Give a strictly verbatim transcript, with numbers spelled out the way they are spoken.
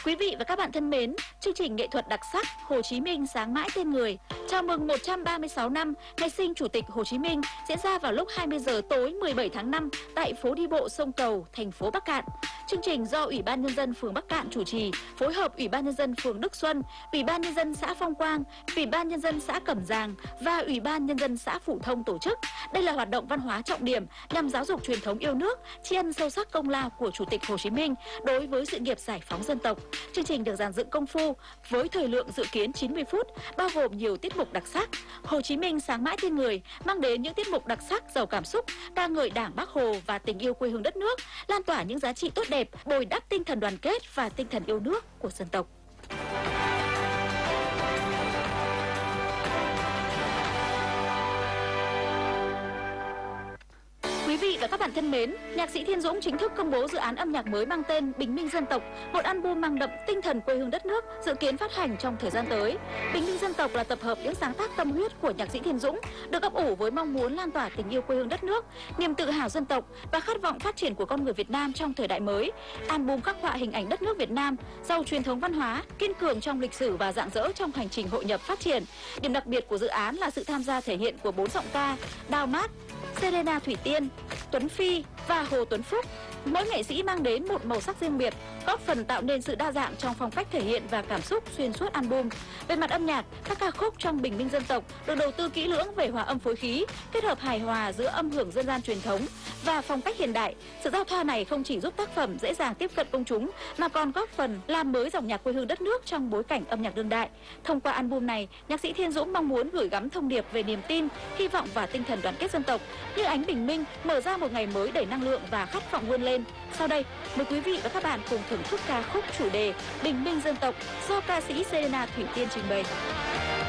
Quý vị và các bạn thân mến, chương trình nghệ thuật đặc sắc Hồ Chí Minh sáng mãi tên người chào mừng một trăm ba mươi sáu năm ngày sinh Chủ tịch Hồ Chí Minh diễn ra vào lúc hai mươi giờ tối mười bảy tháng năm tại phố đi bộ Sông Cầu, thành phố Bắc Cạn. Chương trình do Ủy ban Nhân dân phường Bắc Cạn chủ trì, phối hợp Ủy ban Nhân dân phường Đức Xuân, Ủy ban Nhân dân xã Phong Quang, Ủy ban Nhân dân xã Cẩm Giàng và Ủy ban Nhân dân xã Phủ Thông tổ chức. Đây là hoạt động văn hóa trọng điểm nhằm giáo dục truyền thống yêu nước, tri ân sâu sắc công lao của Chủ tịch Hồ Chí Minh đối với sự nghiệp giải phóng dân tộc. Chương trình được dàn dựng công phu với thời lượng dự kiến chín mươi phút, bao gồm nhiều tiết mục đặc sắc. Hồ Chí Minh sáng mãi tên người mang đến những tiết mục đặc sắc giàu cảm xúc, ca ngợi Đảng, Bác Hồ và tình yêu quê hương đất nước, lan tỏa những giá trị tốt đẹp, bồi đắp tinh thần đoàn kết và tinh thần yêu nước của dân tộc. Quý vị và các bạn thân mến, nhạc sĩ Thiên Dũng chính thức công bố dự án âm nhạc mới mang tên Bình Minh Dân Tộc, một album mang đậm tinh thần quê hương đất nước, dự kiến phát hành trong thời gian tới. Bình Minh Dân Tộc là tập hợp những sáng tác tâm huyết của nhạc sĩ Thiên Dũng, được ấp ủ với mong muốn lan tỏa tình yêu quê hương đất nước, niềm tự hào dân tộc và khát vọng phát triển của con người Việt Nam trong thời đại mới. Album khắc họa hình ảnh đất nước Việt Nam, giàu truyền thống văn hóa, kiên cường trong lịch sử và rạng rỡ trong hành trình hội nhập phát triển. Điểm đặc biệt của dự án là sự tham gia thể hiện của bốn giọng ca: Đào Mát, Serena Thủy Tiên, Tuấn Phi và Hồ Tuấn Phúc. Mỗi nghệ sĩ mang đến một màu sắc riêng biệt, góp phần tạo nên sự đa dạng trong phong cách thể hiện và cảm xúc xuyên suốt album. Về mặt âm nhạc, các ca khúc trong Bình Minh Dân Tộc được đầu tư kỹ lưỡng về hòa âm phối khí, kết hợp hài hòa giữa âm hưởng dân gian truyền thống và phong cách hiện đại. Sự giao thoa này không chỉ giúp tác phẩm dễ dàng tiếp cận công chúng mà còn góp phần làm mới dòng nhạc quê hương đất nước trong bối cảnh âm nhạc đương đại. Thông qua album này, nhạc sĩ Thiên Dũng mong muốn gửi gắm thông điệp về niềm tin, hy vọng và tinh thần đoàn kết dân tộc, như ánh bình minh mở ra một ngày mới đầy năng lượng và khát vọng vươn lên. Sau đây, mời quý vị và các bạn cùng thưởng thức ca khúc chủ đề Bình Minh Dân Tộc do ca sĩ Serena Thủy Tiên trình bày.